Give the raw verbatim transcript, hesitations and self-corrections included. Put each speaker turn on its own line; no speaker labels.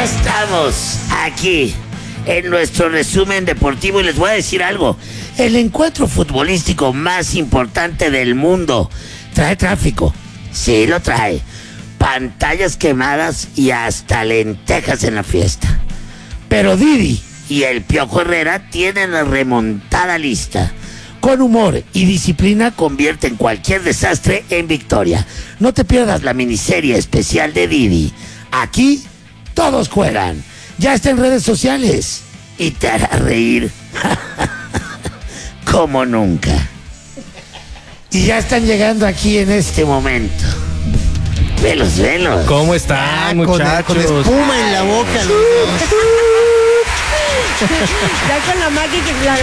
estamos aquí en nuestro resumen deportivo y les voy a decir algo. El encuentro futbolístico más importante del mundo trae tráfico. Sí, lo trae. Pantallas quemadas y hasta lentejas en la fiesta. Pero Didi y el Piojo Herrera tienen la remontada lista. Con humor y disciplina convierten cualquier desastre en victoria. No te pierdas la miniserie especial de Didi. Aquí todos juegan. Ya está en redes sociales y te hará reír como nunca. Y ya están llegando aquí en este momento. Velos, velos.
¿Cómo están, muchachos?
Con, con espuma en la boca.
Ya con la máquina, la